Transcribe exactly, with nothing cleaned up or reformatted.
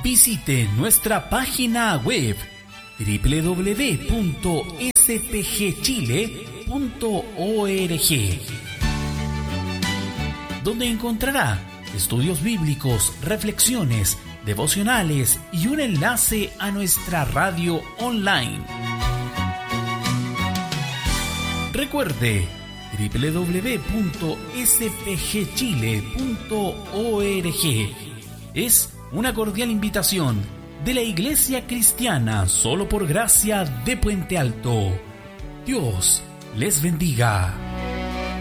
Visite nuestra página web doble u doble u doble u punto s p g chile punto org, donde encontrará estudios bíblicos, reflexiones, devocionales y un enlace a nuestra radio online. Recuerde, doble u doble u doble u punto s p g chile punto org es una cordial invitación de la Iglesia Cristiana Solo por Gracia de Puente Alto. Dios les bendiga.